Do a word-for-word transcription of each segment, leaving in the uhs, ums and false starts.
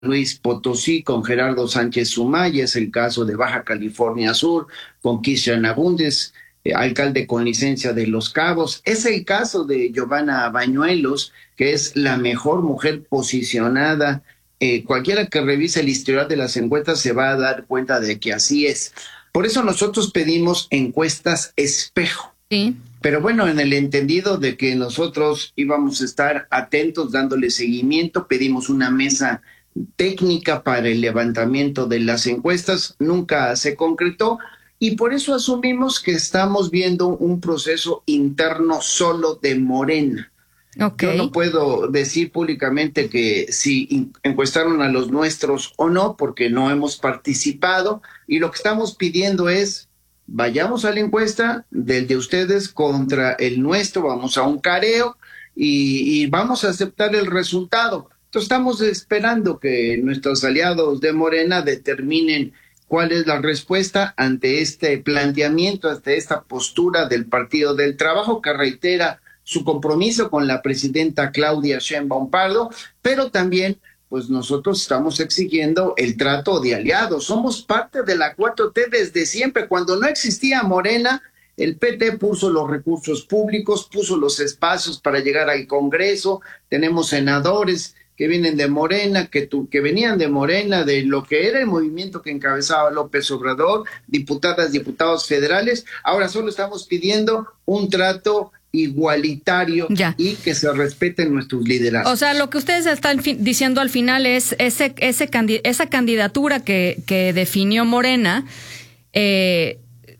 Luis Potosí con Gerardo Sánchez Sumaya, es el caso de Baja California Sur con Cristian Agúndez, eh, alcalde con licencia de Los Cabos. Es el caso de Giovanna Bañuelos, que es la mejor mujer posicionada. Eh, cualquiera que revise el historial de las encuestas se va a dar cuenta de que así es. Por eso nosotros pedimos encuestas espejo. Sí. Pero bueno, en el entendido de que nosotros íbamos a estar atentos, dándole seguimiento, pedimos una mesa técnica para el levantamiento de las encuestas, nunca se concretó y por eso asumimos que estamos viendo un proceso interno solo de Morena. Okay. Yo no puedo decir públicamente que si encuestaron a los nuestros o no, porque no hemos participado, y lo que estamos pidiendo es, vayamos a la encuesta del de ustedes contra el nuestro, vamos a un careo y, y vamos a aceptar el resultado. Entonces estamos esperando que nuestros aliados de Morena determinen cuál es la respuesta ante este planteamiento, ante esta postura del Partido del Trabajo, que reitera su compromiso con la presidenta Claudia Sheinbaum Pardo, pero también pues nosotros estamos exigiendo el trato de aliados. Somos parte de la cuatro T desde siempre. Cuando no existía Morena, el P T puso los recursos públicos, puso los espacios para llegar al Congreso, tenemos senadores que vienen de Morena, que, tu, que venían de Morena, de lo que era el movimiento que encabezaba López Obrador, diputadas, diputados federales. Ahora solo estamos pidiendo un trato igualitario ya. Y que se respeten nuestros liderazgos. O sea, lo que ustedes están diciendo al final es ese, ese esa candidatura que, que definió Morena, eh,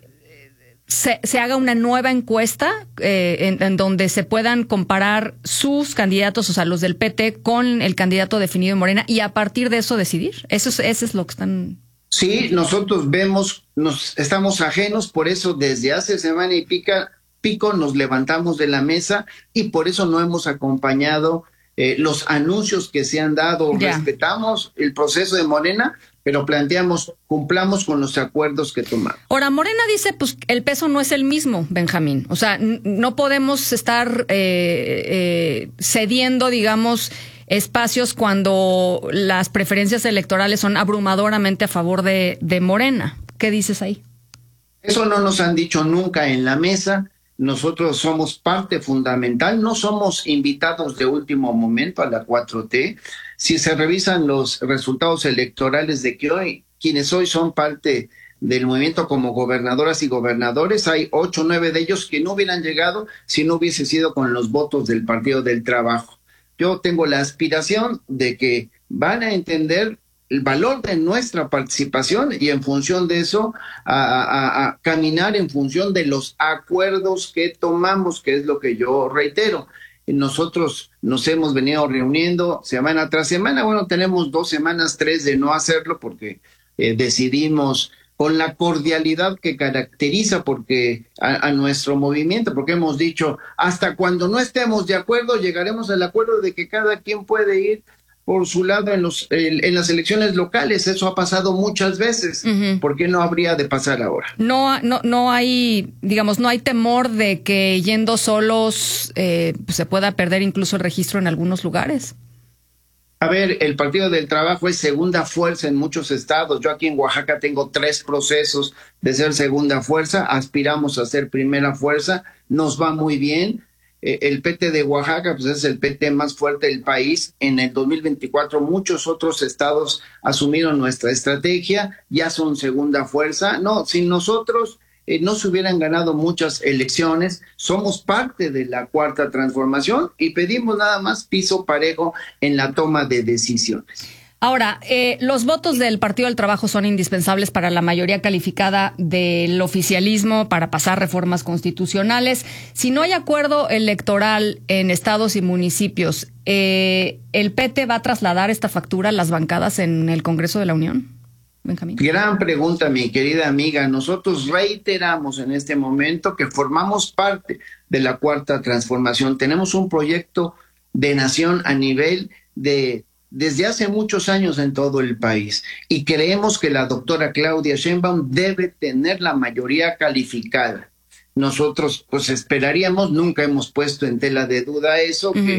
Se, se haga una nueva encuesta eh, en, en donde se puedan comparar sus candidatos, o sea, los del P T, con el candidato definido en Morena y a partir de eso decidir. Eso es, eso es lo que están... Sí, nosotros vemos, nos estamos ajenos, por eso desde hace semana y pica, pico nos levantamos de la mesa y por eso no hemos acompañado eh, los anuncios que se han dado. Ya. Respetamos el proceso de Morena, pero planteamos, cumplamos con los acuerdos que tomamos. Ahora, Morena dice, pues, el peso no es el mismo, Benjamín. O sea, n- no podemos estar eh, eh, cediendo, digamos, espacios cuando las preferencias electorales son abrumadoramente a favor de, de Morena. ¿Qué dices ahí? Eso no nos han dicho nunca en la mesa. Nosotros somos parte fundamental, no somos invitados de último momento a la cuatro T. Si se revisan los resultados electorales de que hoy, quienes hoy son parte del movimiento como gobernadoras y gobernadores, hay ocho o nueve de ellos que no hubieran llegado si no hubiese sido con los votos del Partido del Trabajo. Yo tengo la aspiración de que van a entender el valor de nuestra participación y en función de eso a, a, a caminar en función de los acuerdos que tomamos, que es lo que yo reitero. Nosotros nos hemos venido reuniendo semana tras semana, bueno, tenemos dos semanas, tres de no hacerlo porque eh, decidimos con la cordialidad que caracteriza porque a, a nuestro movimiento, porque hemos dicho, hasta cuando no estemos de acuerdo, llegaremos al acuerdo de que cada quien puede ir por su lado en, los, en, en las elecciones locales. Eso ha pasado muchas veces. Uh-huh. ¿Por qué no habría de pasar ahora? No, no, no hay, digamos, no hay temor de que yendo solos eh, pues se pueda perder incluso el registro en algunos lugares. A ver, el Partido del Trabajo es segunda fuerza en muchos estados. Yo aquí en Oaxaca tengo tres procesos de ser segunda fuerza. Aspiramos a ser primera fuerza. Nos va muy bien. El P T de Oaxaca pues es el P T más fuerte del país. En el dos mil veinticuatro muchos otros estados asumieron nuestra estrategia, ya son segunda fuerza. No, sin nosotros eh, no se hubieran ganado muchas elecciones. Somos parte de la cuarta transformación y pedimos nada más piso parejo en la toma de decisiones. Ahora, eh, los votos del Partido del Trabajo son indispensables para la mayoría calificada del oficialismo para pasar reformas constitucionales. Si no hay acuerdo electoral en estados y municipios, eh, ¿el P T va a trasladar esta factura a las bancadas en el Congreso de la Unión, Benjamín? Gran pregunta, mi querida amiga. Nosotros reiteramos en este momento que formamos parte de la cuarta transformación. Tenemos un proyecto de nación a nivel de... desde hace muchos años en todo el país y creemos que la doctora Claudia Sheinbaum debe tener la mayoría calificada. Nosotros pues esperaríamos, nunca hemos puesto en tela de duda eso, uh-huh. que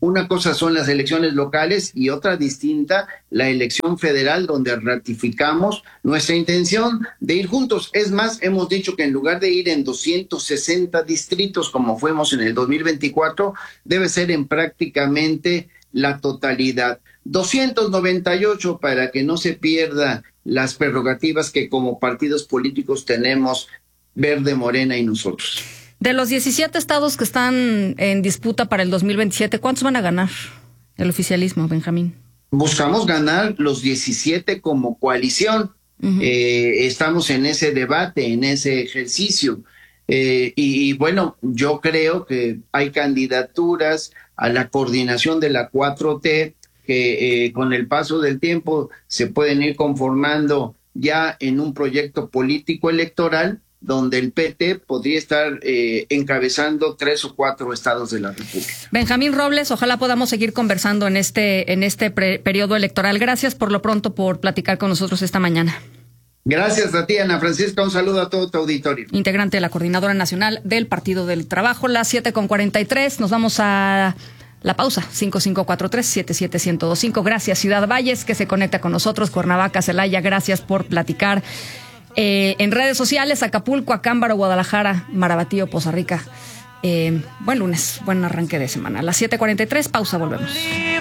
Una cosa son las elecciones locales y otra distinta, la elección federal, donde ratificamos nuestra intención de ir juntos. Es más, hemos dicho que en lugar de ir en doscientos sesenta distritos, como fuimos en el dos mil veinticuatro, debe ser en prácticamente la totalidad. doscientos noventa y ocho para que no se pierda las prerrogativas que como partidos políticos tenemos Verde, Morena y nosotros. De los diecisiete estados que están en disputa para el dos mil veintisiete, ¿cuántos van a ganar el oficialismo, Benjamín? Buscamos ganar los diecisiete como coalición. Uh-huh. Eh, estamos en ese debate, en ese ejercicio. Eh, y, y bueno, yo creo que hay candidaturas a la coordinación de la cuatro T que eh, con el paso del tiempo se pueden ir conformando ya en un proyecto político electoral donde el P T podría estar eh, encabezando tres o cuatro estados de la República. Benjamín Robles, ojalá podamos seguir conversando en este, en este pre- periodo electoral. Gracias por lo pronto por platicar con nosotros esta mañana. Gracias a ti, Ana Francisca. Un saludo a todo tu auditorio. Integrante de la Coordinadora Nacional del Partido del Trabajo, las siete con cuarenta y tres. Nos vamos a la pausa. cinco cinco cuatro tres, siete siete uno cero dos cinco. Gracias, Ciudad Valles, que se conecta con nosotros. Cuernavaca, Celaya, gracias por platicar. Eh, en redes sociales, Acapulco, Acámbaro, Guadalajara, Marabatío, Poza Rica. Eh, buen lunes, buen arranque de semana. A las siete cuarenta y tres, pausa, volvemos.